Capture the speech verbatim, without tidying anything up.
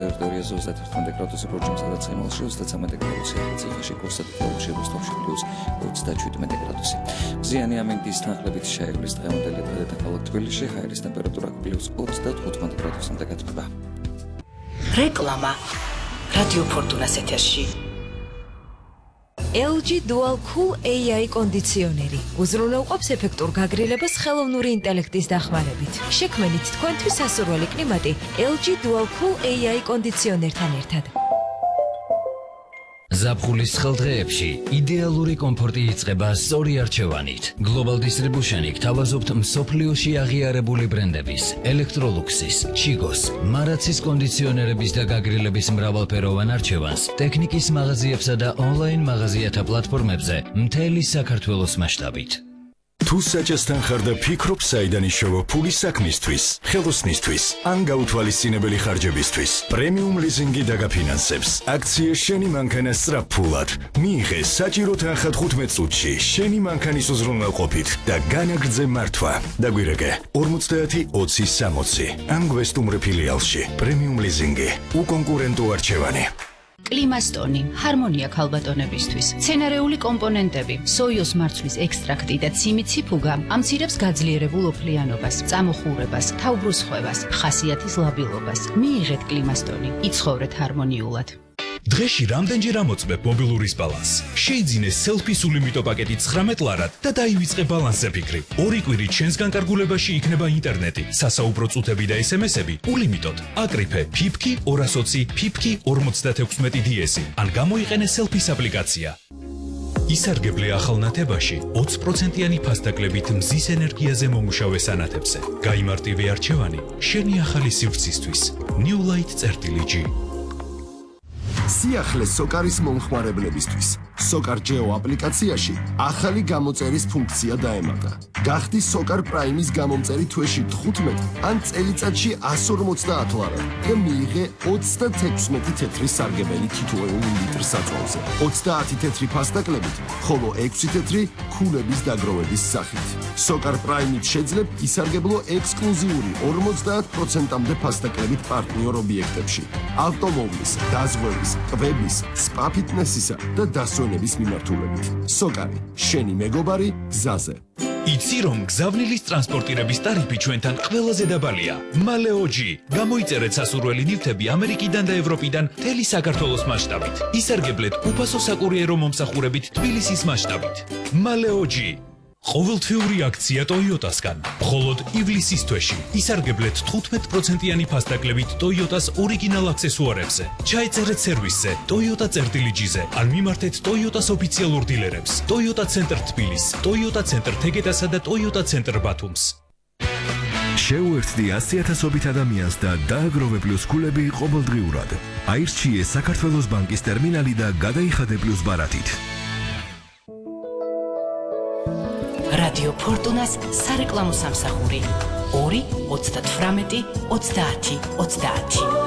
ტერიტორიაზე ოცდაერთი გრადუსი ბორჯომი, სადაც ემალში ოცდაცამეტი გრადუსი, ციხეში კურსატელებში ოცდაშვიდი ოცდაჩვიდმეტი გრადუსი. მზიანი ამინდის თანხლებით შეივლის დღევანდელი დღე დედაქალაქ თბილისში ჰაერის ტემპერატურა პლუს ოცდათხუთმეტ გრადუსამდე გათბება. რეკლამა რადიო ფორტუნას ეთერში. ელ ჯი Dual Cool ეი აი კონდიციონერი უზრუნველყოფს ეფექტურ გაგრილებას ხელოვნური ინტელექტის დახმარებით. შექმნით თქვენთვის სასურველი კლიმატი ელ ჯი Dual Cool ეი აი კონდიციონერთან ერთად. ზაფხულის ცხელდღეებში იდეალური კომფორტი იწყება სწორი არჩევანით. Global Distribution-ი გთავაზობთ მსოფლიოში აღიარებული ბრენდების ელექტროლუქსის, ჩიგოს, მარაცის კონდიციონერების და გაგრილების მრავალფეროვან არჩევანს ტექნიკის მაღაზიებსა და ონლაინ მაღაზიათა პლატფორმებზე მთელი საქართველოს მასშტაბით. თუ საჭესთან ხარ და ფიქრობ საიდან იშოვა ფული საქმისთვის, ხელოსნისთვის, ან გაუთვალისწინებელი ხარჯებისთვის, პრემიუმ ლიზინგი დაგაფინანსებს. აქცია შენი მანქანა სწრაფფულად. მიიღე საჭირო თანხა თხუთმეტ წუთში შენი მანქანის უზრუნველყოფით და განაგრძე მართვა. დაგვირეკე ორმოცდაათი ოცი სამოცი. ან გვესტუმრე ფილიალში. პრემიუმ ლიზინგი. უკონკურენტო არჩევანი. კლიმასტონი, ჰარმონია ქალბატონებისთვის, მცენარეული კომპონენტები, სოიოს მარცვლის ექსტრაქტი და ციმიციფუგა ამცირებს გაძლიერებულ ოფლიანობას, წამოხურებას, თავბრუსხვევას, ხასიათის ლაბილობას. მიიღეთ კლიმასტონი, იცხოვრეთ ჰარმონიულად. დღეში რამდენჯერ ამოწმებ მობილურის ბალანსს? შეიძინე სელფის ულიმიტო პაკეტი ცხრამეტ ლარად და დაივიწყე ბალანსზე ფიქრი. ორი კვირით შენს განკარგულებაში იქნება ინტერნეტი, სასაუბრო წუთები და ესემესები ულიმიტოდ. აკრიფე ფიფკი ორას ოცი ფიფკი ორმოცდათექვსმეტი დი-ესი ან გამოიყენე სელფის აპლიკაცია. ისარგებლე ახალ ნათებაში ოცი პროცენტიანი ფასდაკლებით მზის ენერგიაზე მომუშავე სანათებზე. გაიმარტივე არჩევანი შენი ახალი სივრცისთვის. New Light წერტილი-G. სიახლე სოკარის მომხმარებლებისთვის. სოკარ ჯეო აპლიკაციაში ახალი გამოწერის ფუნქცია დაემატა. გახდი სოკარ პრაიმის გამომწერი თვეში თხუთმეტ ან წელიწადში εκατს ორმოცდაათ ლარად და მიიღე ოცდათექვსმეტი თეთრი სარგებელი თითოეულ ლიტრ საწოლზე. ოცდაათი თეთრი ფასდაკლებით, ხოლო ექვსი თეთრი ქულების დაგროვების სახით. სოკარ პრაიმით შეძლებ ისარგებლო ექსკლუზიური ორმოცდაათ პროცენტამდე ფასდაკლებით პარტნიორ ობიექტებში. ავტომობილის, დაზღვევის, კვების, სპა ფიტნესისა და დასვენების მიმართულებით. სოკარი, შენი მეგობარი გზაზე. იცი რომ გზავნილის ტრანსპორტირების ტარიფი ჩვენთან ყველაზე დაბალია. მალეოჯი. გამოიწერეთ სასურველი ნივთები ამერიკიდან და ევროპიდან მთელი საქართველოს მასშტაბით. ისარგებლეთ უფასო საკურიერო მომსახურებით თბილისის მასშტაბით. მალეოჯი. ყოველთვიური აქცია ტოიოტასგან. მხოლოდ ივლისის თვეში ისარგებლეთ თხუთმეტ პროცენტიანი ფასდაკლებით ტოიოტას ორიგინალ აქსესუარებზე. ჩაეწერეთ სერვისზე ტოიოტა წერტილი-G-ზე ან მიმართეთ ტოიოტას ოფიციალურ დილერებს. ტოიოტა ცენტრ თბილისს, ტოიოტა ცენტრ თეგედასა და ტოიოტა ცენტრ ბათუმს. შეუერთდი ასიათასობით ადამიანს და დააგროვე პლუს ქულები ყოველდღიურად. აირჩიე საქართველოს ბანკის ტერმინალი და გადაიხადე პლუს ბარათით. რადიო ფორტუნას სარეკლამო სამსახური ორი ოცდათვრამეტი ოცდაათი ოცდაათი.